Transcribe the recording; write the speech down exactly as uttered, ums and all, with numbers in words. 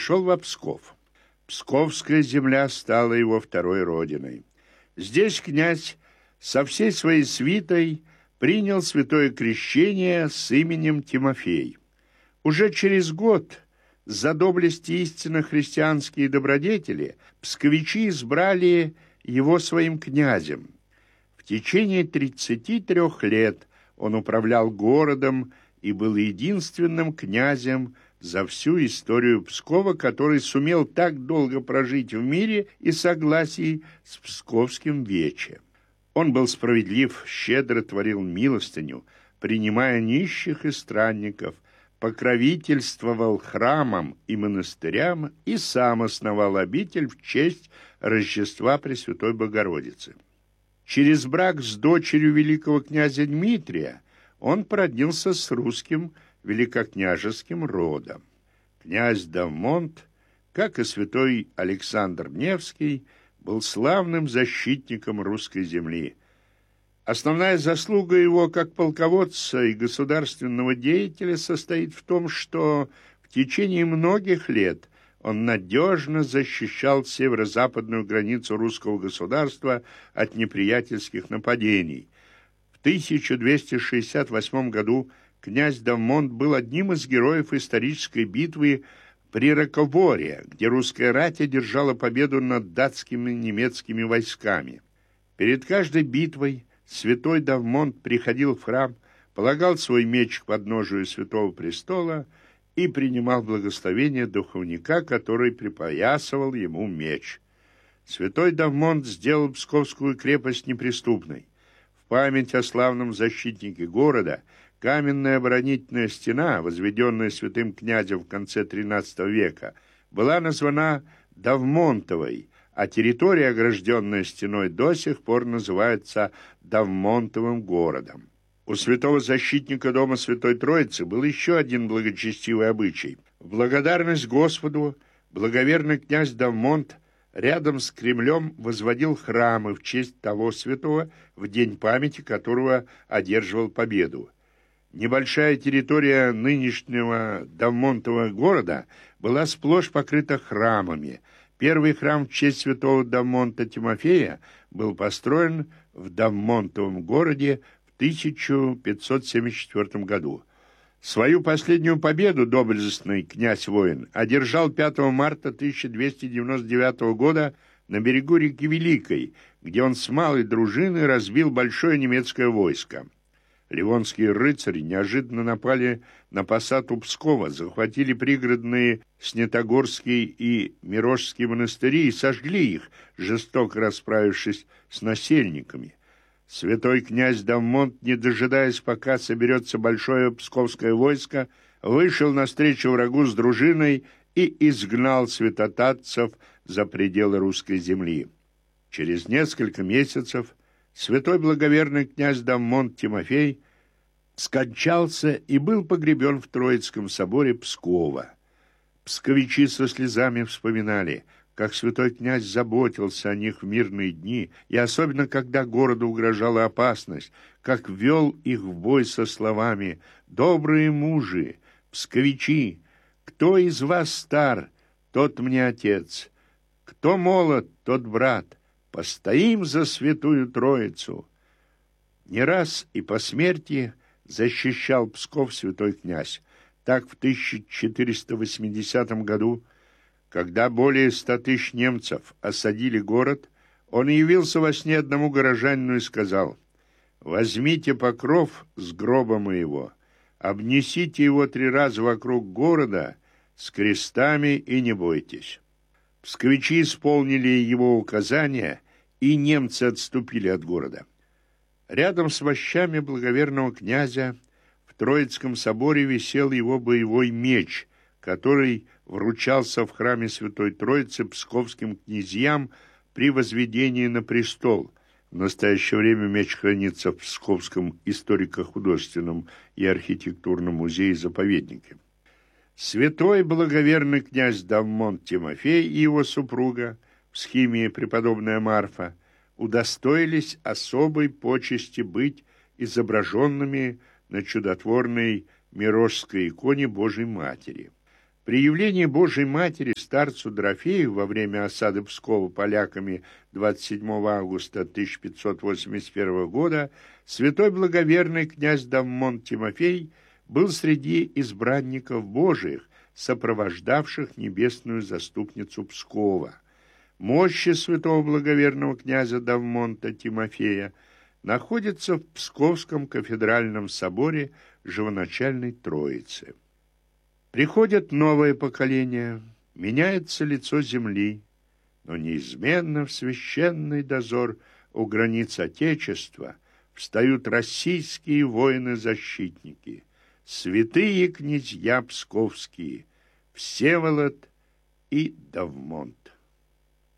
пришел во Псков. Псковская земля стала его второй родиной. Здесь князь со всей своей свитой принял святое крещение с именем Тимофей. Уже через год за доблести истинно христианские добродетели псковичи избрали его своим князем. В течение тридцати трех лет он управлял городом и был единственным князем за всю историю Пскова, который сумел так долго прожить в мире и согласии с псковским вече. Он был справедлив, щедро творил милостыню, принимая нищих и странников, покровительствовал храмам и монастырям и сам основал обитель в честь Рождества Пресвятой Богородицы. Через брак с дочерью великого князя Дмитрия он породнился с русским великокняжеским родом. Князь Давмонт, как и святой Александр Невский, был славным защитником русской земли. Основная заслуга его как полководца и государственного деятеля состоит в том, что в течение многих лет он надежно защищал северо-западную границу русского государства от неприятельских нападений. В тысяча двести шестьдесят восьмом году князь Давмонт был одним из героев исторической битвы при Роковоре, где русская рать одержала победу над датскими и немецкими войсками. Перед каждой битвой святой Давмонт приходил в храм, полагал свой меч к подножию Святого Престола и принимал благословение духовника, который припоясывал ему меч. Святой Давмонт сделал Псковскую крепость неприступной. В память о славном защитнике города каменная оборонительная стена, возведенная святым князем в конце тринадцатого века, была названа Давмонтовой, а территория, огражденная стеной, до сих пор называется Давмонтовым городом. У святого защитника дома Святой Троицы был еще один благочестивый обычай. В благодарность Господу благоверный князь Давмонт рядом с Кремлем возводил храмы в честь того святого, в день памяти которого одерживал победу. Небольшая территория нынешнего Давмонтового города была сплошь покрыта храмами. Первый храм в честь святого Давмонта Тимофея был построен в Давмонтовом городе в тысяча пятьсот семьдесят четвёртом году. Свою последнюю победу доблестный князь-воин одержал пятого марта тысяча двести девяносто девятого года на берегу реки Великой, где он с малой дружиной разбил большое немецкое войско. Ливонские рыцари неожиданно напали на посад у Пскова, захватили пригородные Снятогорские и Мирошские монастыри и сожгли их, жестоко расправившись с насельниками. Святой князь Давмонт, не дожидаясь, пока соберется большое псковское войско, вышел навстречу врагу с дружиной и изгнал святотатцев за пределы русской земли. Через несколько месяцев святой благоверный князь Давмонт Тимофей скончался и был погребен в Троицком соборе Пскова. Псковичи со слезами вспоминали, как святой князь заботился о них в мирные дни, и особенно, когда городу угрожала опасность, как вел их в бой со словами: «Добрые мужи, псковичи, кто из вас стар, тот мне отец, кто молод, тот брат, постоим за святую Троицу». Не раз и по смерти защищал Псков святой князь. Так в тысяча четыреста восьмидесятом году, когда более ста тысяч немцев осадили город, он явился во сне одному горожанину и сказал: «Возьмите покров с гроба моего, обнесите его три раза вокруг города с крестами и не бойтесь». Псковичи исполнили его указания, и немцы отступили от города. Рядом с мощами благоверного князя в Троицком соборе висел его боевой меч, который вручался в храме Святой Троицы псковским князьям при возведении на престол. В настоящее время меч хранится в Псковском историко-художественном и архитектурном музее-заповеднике. Святой благоверный князь Давмонт Тимофей и его супруга, в схимии преподобная Марфа, удостоились особой почести быть изображенными на чудотворной Мирошской иконе Божией Матери. При явлении Божией Матери старцу Дорофею во время осады Пскова поляками двадцать седьмого августа тысяча пятьсот восемьдесят первого года святой благоверный князь Давмон Тимофей был среди избранников Божиих, сопровождавших небесную заступницу Пскова. Мощи святого благоверного князя Давмонта Тимофея находятся в Псковском кафедральном соборе Живоначальной Троицы. Приходят новое поколение, меняется лицо земли, но неизменно в священный дозор у границ Отечества встают российские воины-защитники, святые князья псковские, Всеволод и Давмонт.